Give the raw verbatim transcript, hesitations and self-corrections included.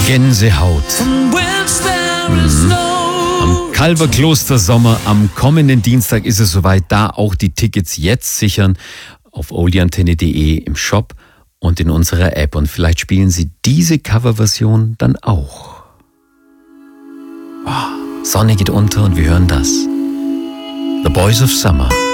Gänsehaut. Mhm. Am Kalverkloster Sommer, am kommenden Dienstag ist es soweit, da auch die Tickets jetzt sichern auf oldieantenne punkt de im Shop und in unserer App. Und vielleicht spielen Sie diese Coverversion dann auch. Oh, Sonne geht unter und wir hören das. The Boys of Summer.